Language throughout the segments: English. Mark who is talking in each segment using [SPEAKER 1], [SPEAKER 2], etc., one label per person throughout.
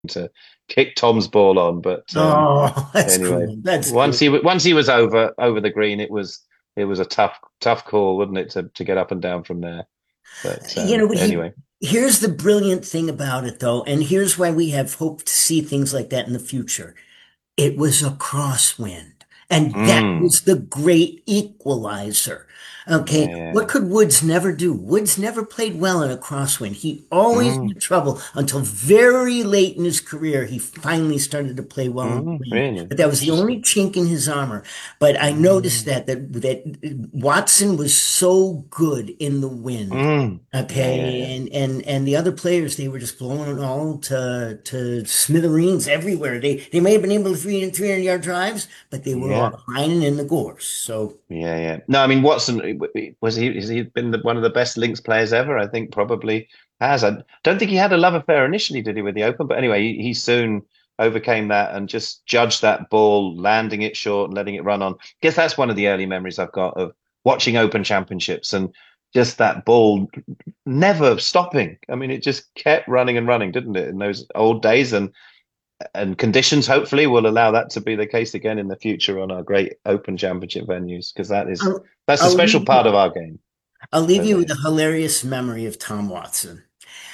[SPEAKER 1] to kick Tom's ball on. But
[SPEAKER 2] Oh, that's
[SPEAKER 1] anyway,
[SPEAKER 2] cool. That's
[SPEAKER 1] once
[SPEAKER 2] cool.
[SPEAKER 1] he was over the green, it was a tough call, wasn't it, to get up and down from there. But
[SPEAKER 2] But
[SPEAKER 1] anyway,
[SPEAKER 2] here's the brilliant thing about it, though, and here's why we have hope to see things like that in the future. It was a crosswind, and that
[SPEAKER 1] mm,
[SPEAKER 2] was the great equalizer. Okay, what
[SPEAKER 1] yeah,
[SPEAKER 2] could Woods never do? Woods never played well in a crosswind. He always
[SPEAKER 1] mm,
[SPEAKER 2] had trouble until very late in his career. He finally started to play well in the wind,
[SPEAKER 1] really
[SPEAKER 2] but that was the only
[SPEAKER 1] interesting.
[SPEAKER 2] chink in his armor. But I noticed
[SPEAKER 1] Mm,
[SPEAKER 2] that Watson was so good in the wind.
[SPEAKER 1] yeah, yeah,
[SPEAKER 2] Okay,
[SPEAKER 1] yeah,
[SPEAKER 2] and the other players, they were just blowing it all to smithereens everywhere. They may have been able to 300 yard drives, but they were
[SPEAKER 1] yeah.
[SPEAKER 2] all lining in the gorse. So
[SPEAKER 1] Yeah, yeah. No, I mean Watson was he? Has he been one of the best links players ever? I think probably has. I don't think he had a love affair initially, did he, with the Open? But anyway, he soon overcame that and just judged that ball, landing it short and letting it run on. Guess that's one of the early memories I've got of watching Open Championships and just that ball never stopping. I mean, it just kept running and running, didn't it, in those old days? And conditions hopefully will allow that to be the case again in the future on our great Open Championship venues because
[SPEAKER 2] I'll,
[SPEAKER 1] that's a
[SPEAKER 2] I'll
[SPEAKER 1] special
[SPEAKER 2] leave
[SPEAKER 1] part
[SPEAKER 2] you,
[SPEAKER 1] of our game.
[SPEAKER 2] I'll leave you
[SPEAKER 1] Totally
[SPEAKER 2] with a
[SPEAKER 1] is.
[SPEAKER 2] hilarious memory of Tom Watson.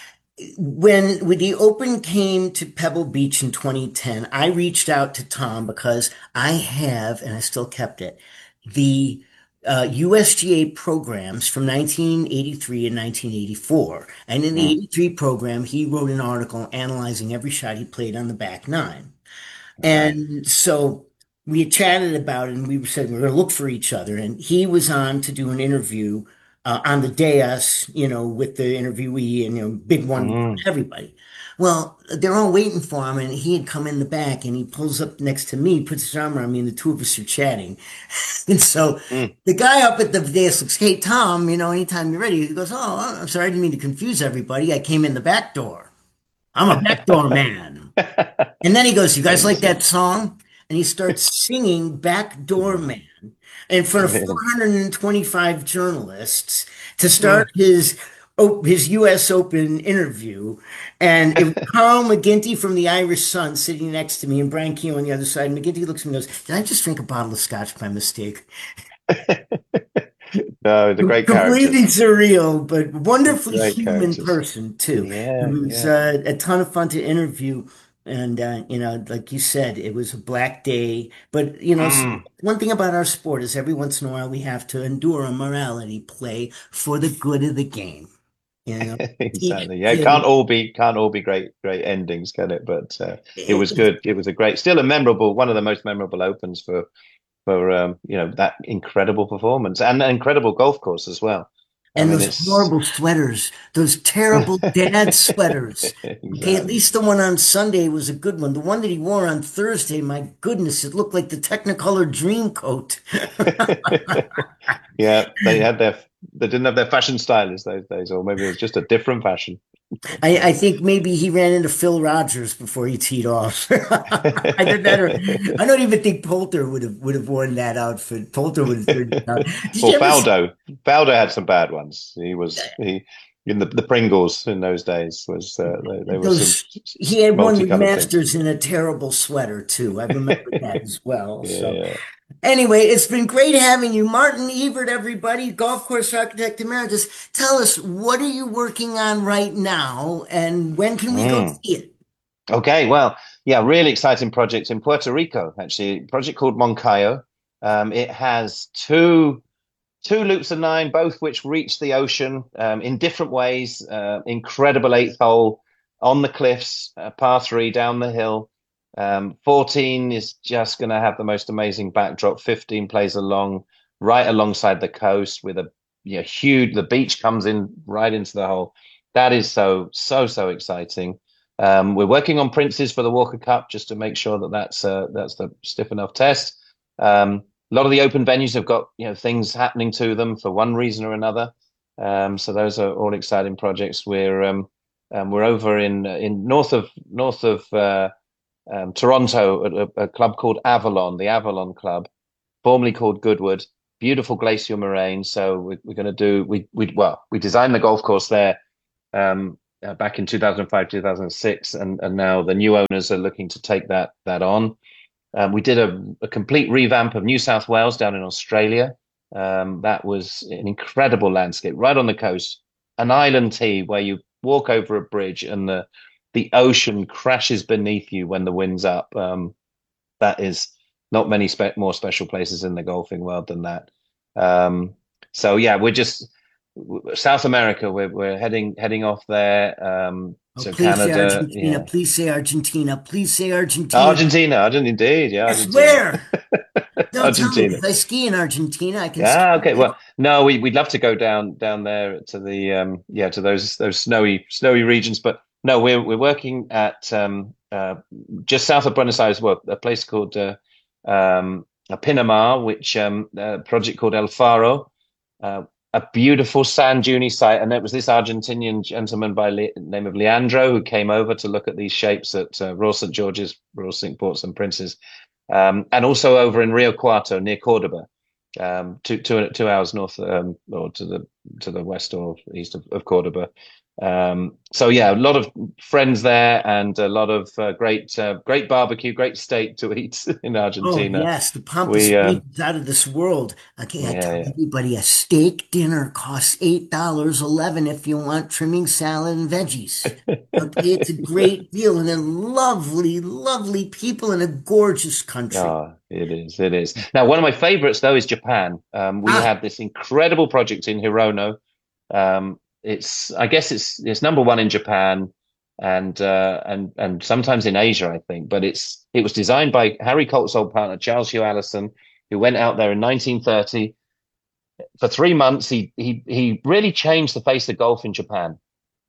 [SPEAKER 2] When the Open came to Pebble Beach in 2010, I reached out to Tom because I have, and I still kept it, the USGA programs from 1983 and 1984. And in the
[SPEAKER 1] Mm,
[SPEAKER 2] 83 program, he wrote an article analyzing every shot he played on the back nine.
[SPEAKER 1] right.
[SPEAKER 2] And so we had chatted about it and we said we were going to look for each other. And he was on to do an interview on the dais, with the interviewee and, big one for
[SPEAKER 1] Mm.
[SPEAKER 2] everybody. Well, they're all waiting for him, and he had come in the back, and he pulls up next to me, puts his arm around me, and the two of us are chatting. And so
[SPEAKER 1] Mm.
[SPEAKER 2] the guy up at the dais looks, "Hey, Tom, anytime you're ready." He goes, "Oh, I'm sorry, I didn't mean to confuse everybody. I came in the back door. I'm a backdoor man." And then he goes, "You guys like
[SPEAKER 1] Excellent.
[SPEAKER 2] that song?" And he starts singing Backdoor Man in front of
[SPEAKER 1] Brilliant.
[SPEAKER 2] 425 journalists to
[SPEAKER 1] Mm.
[SPEAKER 2] start his US Open interview. And it was Carl McGinty from the Irish Sun sitting next to me and Brian Keogh on the other side. And McGinty looks at me and goes, "Did I just drink a bottle of scotch by mistake?"
[SPEAKER 1] No, the great
[SPEAKER 2] Completely
[SPEAKER 1] characters.
[SPEAKER 2] surreal, but wonderfully
[SPEAKER 1] Great
[SPEAKER 2] human
[SPEAKER 1] characters.
[SPEAKER 2] person too. It
[SPEAKER 1] Yeah,
[SPEAKER 2] was
[SPEAKER 1] yeah.
[SPEAKER 2] a ton of fun to interview, and like you said, it was a black day. But
[SPEAKER 1] Mm.
[SPEAKER 2] one thing about our sport is every once in a while we have to endure a morality play for the good of the game. You know, teach
[SPEAKER 1] Exactly. Yeah, it
[SPEAKER 2] kids.
[SPEAKER 1] can't all be great endings, can it? But it was
[SPEAKER 2] It,
[SPEAKER 1] good. It was a great, still a memorable, one of the most memorable opens for that incredible performance and an incredible golf course as well. I
[SPEAKER 2] And
[SPEAKER 1] mean,
[SPEAKER 2] those
[SPEAKER 1] it's
[SPEAKER 2] horrible sweaters, those terrible dad sweaters. Okay, at
[SPEAKER 1] exactly.
[SPEAKER 2] least the one on Sunday was a good one. The one that he wore on Thursday, my goodness, it looked like the Technicolor Dream Coat.
[SPEAKER 1] Yeah, they didn't have their fashion stylists those days, or maybe it was just a different fashion.
[SPEAKER 2] I think maybe he ran into Phil Rogers before he teed off. Either that or I don't even think Poulter would have worn that outfit. Poulter would have turned it out. Did
[SPEAKER 1] Well,
[SPEAKER 2] you ever see
[SPEAKER 1] Faldo had some bad ones. He in the Pringles in those days was they were some
[SPEAKER 2] those? He had one with
[SPEAKER 1] multicolored things.
[SPEAKER 2] Masters in a terrible sweater too. I remember that as well. So.
[SPEAKER 1] Yeah.
[SPEAKER 2] Anyway, it's been great having you. Martin Evert, everybody, golf course architect emeritus. Tell us, what are you working on right now and when can we go
[SPEAKER 1] Mm.
[SPEAKER 2] see it?
[SPEAKER 1] Okay, well, yeah, really exciting project in Puerto Rico, actually. A project called Moncayo. It has two loops of nine, both which reach the ocean in different ways. Incredible eighth hole on the cliffs, par three down the hill. 14 is just going to have the most amazing backdrop. 15 plays along, right alongside the coast with a huge. The beach comes in right into the hole. That is so exciting. We're working on Princes for the Walker Cup just to make sure that that's the stiff enough test. A lot of the open venues have got things happening to them for one reason or another. So those are all exciting projects. We're over in north of Toronto at a club called Avalon, the Avalon Club, formerly called Goodwood. Beautiful glacial moraine. So we're going to do we designed the golf course there back in 2005, 2006, and now the new owners are looking to take that on. We did a complete revamp of New South Wales down in Australia. That was an incredible landscape right on the coast, an island tea where you walk over a bridge and the ocean crashes beneath you when the wind's up. That is not many more special places in the golfing world than that. Um, so yeah, we're just South America. We're heading off there.
[SPEAKER 2] Oh,
[SPEAKER 1] So
[SPEAKER 2] please say
[SPEAKER 1] Canada,
[SPEAKER 2] Argentina.
[SPEAKER 1] yeah,
[SPEAKER 2] Please say Argentina. Please say Argentina.
[SPEAKER 1] Argentina, indeed, yeah,
[SPEAKER 2] Yes,
[SPEAKER 1] Argentina,
[SPEAKER 2] where? Don't tell me
[SPEAKER 1] Argentina.
[SPEAKER 2] because I ski in Argentina. I can ski.
[SPEAKER 1] Ah, okay. Well, no, we'd love to go down there to the yeah, to those snowy regions, but no, we're working at just south of Buenos Aires, well, a place called Pinamar, which a project called El Faro, uh, a beautiful sand dune site, and it was this Argentinian gentleman by name of Leandro who came over to look at these shapes at Royal St. George's, Royal St. Ports and Princes, and also over in Rio Cuarto near Cordoba, 2 hours north, or to the west or east of Cordoba. So yeah, a lot of friends there, and a lot of great barbecue, great steak to eat in
[SPEAKER 2] Oh,
[SPEAKER 1] Argentina.
[SPEAKER 2] yes, the Pampas
[SPEAKER 1] We
[SPEAKER 2] region out of this world. Okay, I
[SPEAKER 1] yeah,
[SPEAKER 2] tell
[SPEAKER 1] yeah.
[SPEAKER 2] everybody a steak dinner costs $8.11 if you want trimming, salad, and veggies. Okay, it's a great deal, and then lovely, lovely people in a gorgeous country.
[SPEAKER 1] Oh, it is. It is. Now, one of my favorites though is Japan. We
[SPEAKER 2] Ah,
[SPEAKER 1] had this incredible project in Hirono. I guess it's number one in Japan, and sometimes in Asia, I think. But it was designed by Harry Colt's old partner Charles Hugh Allison, who went out there in 1930 for 3 months. He really changed the face of golf in Japan.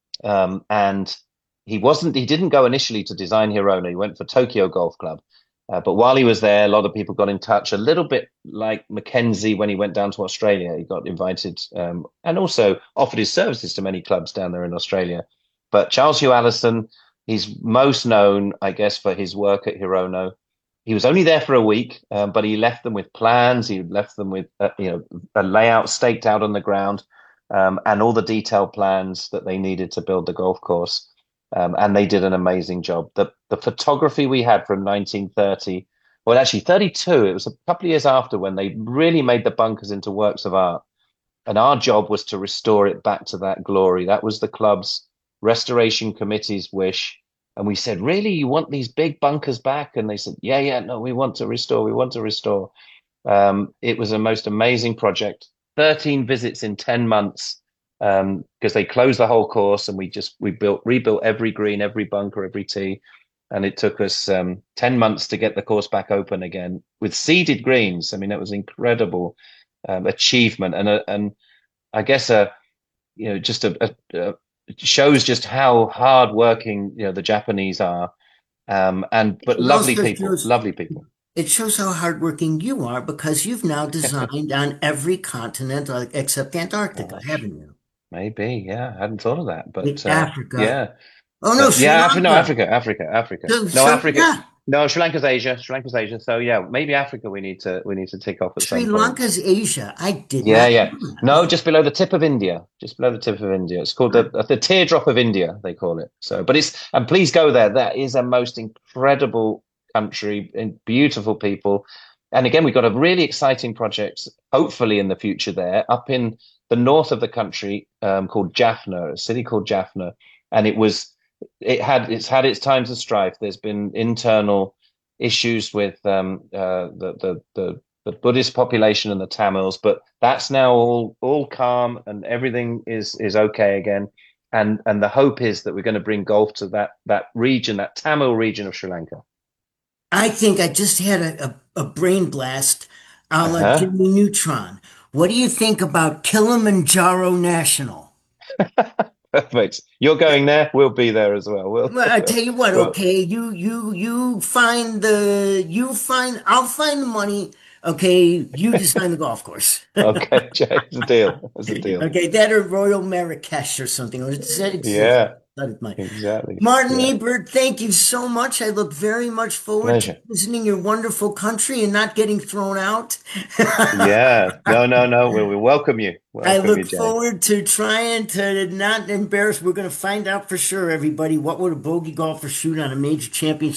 [SPEAKER 1] And he didn't go initially to design Hirono. He went for Tokyo Golf Club. But while he was there, a lot of people got in touch, a little bit like Mackenzie when he went down to Australia. He got invited, and also offered his services to many clubs down there in Australia. But Charles Hugh Allison, he's most known, I guess, for his work at Hirono. He was only there for a week, but he left them with plans. He left them with, a layout staked out on the ground, and all the detailed plans that they needed to build the golf course. And they did an amazing job. The photography we had from 1930, well, actually 32, it was a couple of years after when they really made the bunkers into works of art. And our job was to restore it back to that glory. That was the club's restoration committee's wish. And we said, really, you want these big bunkers back? And they said, yeah, yeah, no, we want to restore. We want to restore. It was a most amazing project. 13 visits in 10 months, because they closed the whole course, and we rebuilt every green, every bunker, every tee. And it took us 10 months to get the course back open again with seeded greens. I mean, that was incredible achievement. And I guess just it shows just how hard working the Japanese are. And but
[SPEAKER 2] it
[SPEAKER 1] lovely
[SPEAKER 2] also
[SPEAKER 1] people,
[SPEAKER 2] shows
[SPEAKER 1] lovely people.
[SPEAKER 2] it shows how hardworking you are because you've now designed on every continent except Antarctica,
[SPEAKER 1] Oh,
[SPEAKER 2] haven't you?
[SPEAKER 1] maybe, yeah. I hadn't thought of that,
[SPEAKER 2] In
[SPEAKER 1] but
[SPEAKER 2] Africa.
[SPEAKER 1] yeah.
[SPEAKER 2] Oh no,
[SPEAKER 1] But
[SPEAKER 2] Sri
[SPEAKER 1] yeah, no,
[SPEAKER 2] Lanka.
[SPEAKER 1] Africa. No,
[SPEAKER 2] So
[SPEAKER 1] Africa.
[SPEAKER 2] yeah,
[SPEAKER 1] No, Sri Lanka's Asia. Sri Lanka's Asia. So yeah, maybe Africa we need to tick off at
[SPEAKER 2] Sri
[SPEAKER 1] some point.
[SPEAKER 2] Lanka's Asia. I did
[SPEAKER 1] Yeah,
[SPEAKER 2] not
[SPEAKER 1] yeah.
[SPEAKER 2] know that.
[SPEAKER 1] No,
[SPEAKER 2] Wow.
[SPEAKER 1] just below the tip of India. Just below the tip of India. It's called the teardrop of India, they call it. So, but and please go there. That is a most incredible country and beautiful people. And again, we've got a really exciting project, hopefully in the future there, up in the north of the country, called Jaffna, a city called Jaffna. And it's had its times of strife. There's been internal issues with the Buddhist population and the Tamils, but that's now all calm, and everything is okay again. And the hope is that we're going to bring golf to that region, that Tamil region of Sri Lanka.
[SPEAKER 2] I think I just had a brain blast a la
[SPEAKER 1] Uh-huh.
[SPEAKER 2] Jimmy Neutron. What do you think about Kilimanjaro National?
[SPEAKER 1] Perfect. You're going there. We'll be there as well.
[SPEAKER 2] Well, I tell you what,
[SPEAKER 1] Well,
[SPEAKER 2] okay, I'll find the money. Okay, you design the golf course.
[SPEAKER 1] okay, Jay, it's a deal. It's a deal.
[SPEAKER 2] Okay, that or Royal Marrakesh or something. Or does that exist?
[SPEAKER 1] Yeah.
[SPEAKER 2] That is mine.
[SPEAKER 1] Exactly.
[SPEAKER 2] Martin
[SPEAKER 1] Yeah.
[SPEAKER 2] Ebert, thank you so much. I look very much forward to
[SPEAKER 1] Pleasure.
[SPEAKER 2] visiting your wonderful country and not getting thrown out.
[SPEAKER 1] Yeah. No, no, no. We welcome you.
[SPEAKER 2] I
[SPEAKER 1] Welcome you,
[SPEAKER 2] look
[SPEAKER 1] Jay.
[SPEAKER 2] forward to trying to not embarrass. We're going to find out for sure, everybody. What would a bogey golfer shoot on a major championship?